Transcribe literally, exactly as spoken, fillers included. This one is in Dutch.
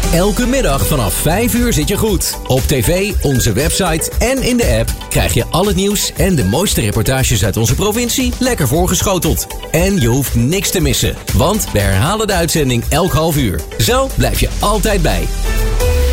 Elke middag vanaf vijf uur zit je goed. Op tv, onze website en in de app krijg je al het nieuws en de mooiste reportages uit onze provincie lekker voorgeschoteld. En je hoeft niks te missen, want we herhalen de uitzending elk half uur. Zo blijf je altijd bij.